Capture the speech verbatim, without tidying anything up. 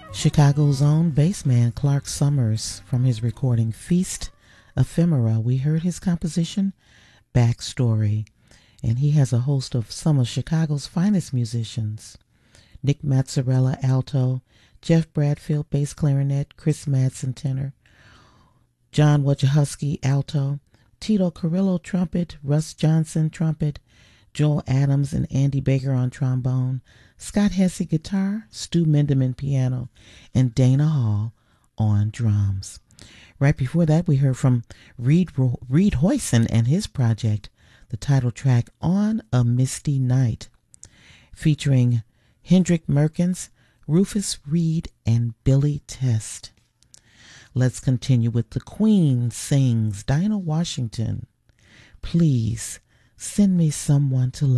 Chicago's own bassman Clark Summers, from his recording Feast Ephemera, we heard his composition Backstory, and he has a host of some of Chicago's finest musicians. Nick Mazzarella, alto, Jeff Bradfield, bass clarinet, Chris Madsen, tenor, John Wojciechowski, alto, Tito Carrillo, trumpet, Russ Johnson, trumpet, Joel Adams and Andy Baker on trombone, Scott Hesse, guitar, Stu Mendeman, piano, and Dana Hall on drums. Right before that, we heard from Reed, Reed Hoyson and his project, the title track On a Misty Night, featuring Hendrick Merkins, Rufus Reed, and Billy Test. Let's continue with The Queen sings Dinah Washington, Please Send Me Someone to Love.